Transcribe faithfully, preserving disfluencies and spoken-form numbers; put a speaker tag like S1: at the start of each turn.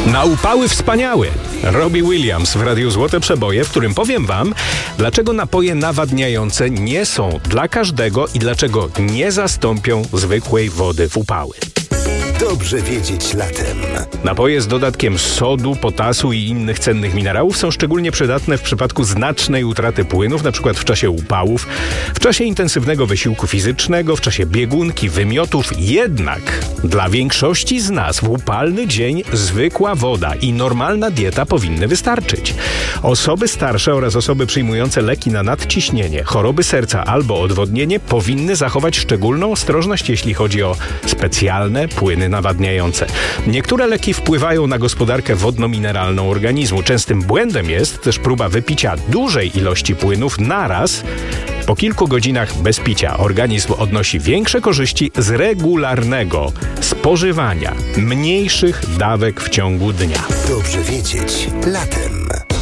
S1: Na upały wspaniały. Robbie Williams w Radiu Złote Przeboje, w którym powiem wam, dlaczego napoje nawadniające nie są dla każdego i dlaczego nie zastąpią zwykłej wody w upały.
S2: Dobrze wiedzieć latem.
S1: Napoje z dodatkiem sodu, potasu i innych cennych minerałów są szczególnie przydatne w przypadku znacznej utraty płynów, np. w czasie upałów, w czasie intensywnego wysiłku fizycznego, w czasie biegunki, wymiotów. Jednak dla większości z nas w upalny dzień zwykła woda i normalna dieta powinny wystarczyć. Osoby starsze oraz osoby przyjmujące leki na nadciśnienie, choroby serca albo odwodnienie powinny zachować szczególną ostrożność, jeśli chodzi o specjalne płyny nawadniające. Niektóre leki wpływają na gospodarkę wodno-mineralną organizmu. Częstym błędem jest też próba wypicia dużej ilości płynów naraz. Po kilku godzinach bez picia organizm odnosi większe korzyści z regularnego spożywania mniejszych dawek w ciągu dnia.
S2: Dobrze wiedzieć latem.